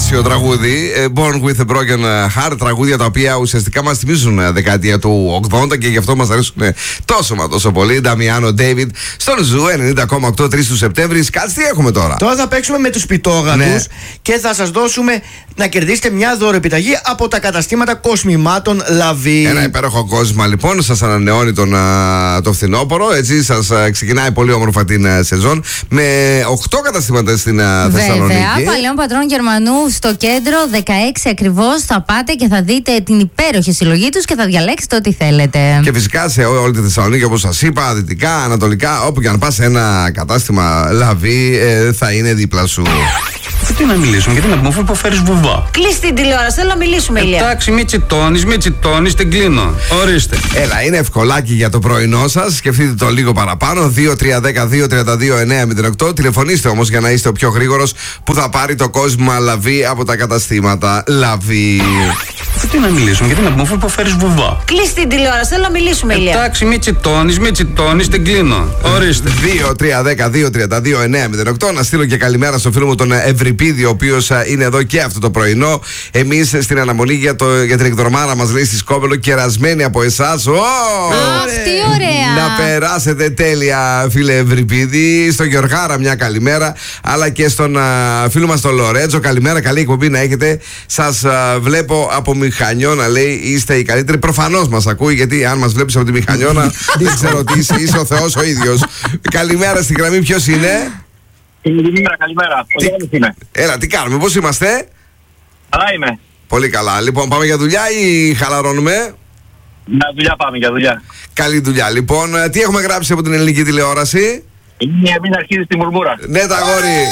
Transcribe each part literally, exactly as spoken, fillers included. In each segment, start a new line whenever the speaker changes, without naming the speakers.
τεράστιο τραγούδι. Born with a Broken Heart. Τραγούδια τα οποία ουσιαστικά μας θυμίζουν δεκαετία του ογδόντα και γι' αυτό μας αρέσουν τόσο μα τόσο πολύ. Νταμιάνο Ντέιβιντ στον Ζου ενενήντα κόμμα οκτώ, τρεις του Σεπτέμβρη. Κάτσε τι έχουμε τώρα.
Τώρα θα παίξουμε με τους πιτόγατους, ναι, και θα σας δώσουμε να κερδίσετε μια δωροεπιταγή από τα καταστήματα κοσμημάτων Λαβή.
Ένα υπέροχο κόσμημα λοιπόν. Σας ανανεώνει τον, το φθινόπωρο. Έτσι σας ξεκινάει πολύ όμορφα την σεζόν με οκτώ καταστήματα στην Θεσσαλονίκη.
Βέβαια, Παλαιών Πατρών Γερμανού στο κέντρο, δεκαέξι ακριβώς. Θα πάτε και θα δείτε την υπέροχη συλλογή τους και θα διαλέξετε ό,τι θέλετε.
Και φυσικά σε όλη τη Θεσσαλονίκη, όπως σας είπα, δυτικά, ανατολικά, όπου και αν πας, ένα κατάστημα Λαβή ε, θα είναι δίπλα σου.
Γιατί να μιλήσουμε, γιατί να πούμε, αφού υποφέρεις βουβά.
Κλείς την τηλεόραση, θέλω να μιλήσουμε, Ηλία.
Εντάξει, μη τσιτώνεις, μη τσιτώνεις, την κλείνω. Ορίστε.
Έλα, είναι ευκολάκι για το πρωινό σας. Σκεφτείτε το λίγο παραπάνω. δύο τρία ένα μηδέν δύο τρία δύο εννιά μηδέν οκτώ. Τηλεφωνήστε όμως για να είστε ο πιο γρήγορος που θα πάρει το κόσμημα Λαβή από τα καταστήματα Λαβή.
Γιατί να μιλήσουμε, γιατί να πούμε, αφού υποφέρεις βουβά.
Κλείς την τηλεόραση, θέλω να μιλήσουμε, Ηλία.
Εντάξει, μη τσιτώνεις, μη τσιτώνεις, την κλείνω. Ορίστε.
δύο τρία ένα μηδέν δύο τρία δύο εννιά μηδέν οκτώ. Να στείλω και καλημέρα στο φίλο μου τον Ευρυπίδη, ο οποίος είναι εδώ και αυτό το πρωινό. Εμείς στην αναμονή για, το, για την εκδρομάρα μας, λέει, στη Σκόπελο, κερασμένη από εσάς. Oh!
Αυτή ωραία!
Να περάσετε τέλεια, φίλε Ευρυπίδη. Στον Γεωργάρα μια καλημέρα, αλλά και στον α, φίλο μας τον Λορέτζο. Καλημέρα, καλή εκπομπή να έχετε. Σας α, βλέπω από Μηχανιώνα, λέει, είστε οι καλύτεροι. Προφανώς μας ακούει, γιατί αν μας βλέπεις από τη Μηχανιώνα, δεν ξέρω τι είσαι, είσαι ο Θεός ο ίδιος. Καλημέρα στη γραμμή, ποιος είναι?
Καλημέρα, καλημέρα.
Τι...
Ο είμαι.
Έλα, τι κάνουμε, πώς είμαστε?
Καλά είμαι.
Πολύ καλά. Λοιπόν, πάμε για δουλειά ή χαλαρώνουμε?
Για δουλειά πάμε, για δουλειά.
Καλή δουλειά. Λοιπόν, τι έχουμε γράψει από την ελληνική τηλεόραση?
Είναι μην αρχίζει τη μουρμούρα.
Ναι, τα αγόρι.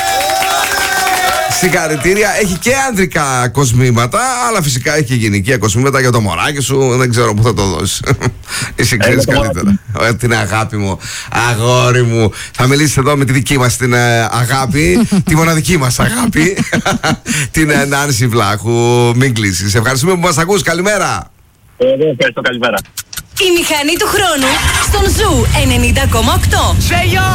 Συγχαρητήρια. Έχει και ανδρικά κοσμήματα, αλλά φυσικά έχει και γυναικεία κοσμήματα για το μωράκι σου. Δεν ξέρω πού θα το δώσει. Εσύ ξέρεις καλύτερα. Ε, την αγάπη μου, αγόρι μου. Θα μιλήσεις εδώ με τη δική μας την ε, αγάπη, τη μοναδική μας αγάπη, την ε, Νάνση Βλάχου. Μην κλείσεις. Ευχαριστούμε που μας ακούς. Καλημέρα.
Εγώ ευχαριστώ, καλημέρα.
Η μηχανή του χρόνου στον Ζου ενενήντα κόμμα οκτώ.